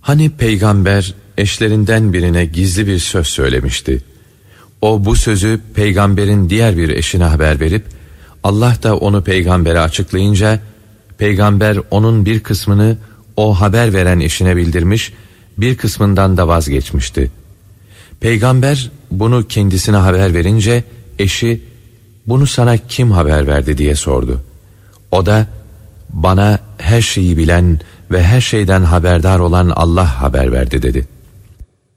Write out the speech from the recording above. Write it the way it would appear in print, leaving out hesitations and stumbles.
Hani peygamber eşlerinden birine gizli bir söz söylemişti. O bu sözü peygamberin diğer bir eşine haber verip Allah da onu peygambere açıklayınca peygamber onun bir kısmını o haber veren eşine bildirmiş, bir kısmından da vazgeçmişti. Peygamber bunu kendisine haber verince eşi "Bunu sana kim haber verdi?" diye sordu. O da "Bana her şeyi bilen ve her şeyden haberdar olan Allah haber verdi" dedi.